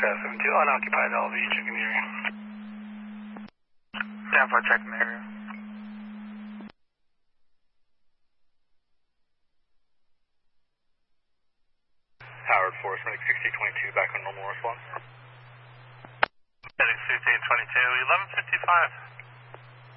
72, unoccupied LV, checking the area. Stand for checking the area. Howard, Forest, Medic 1622, back on normal response. Medic 1622, 1155.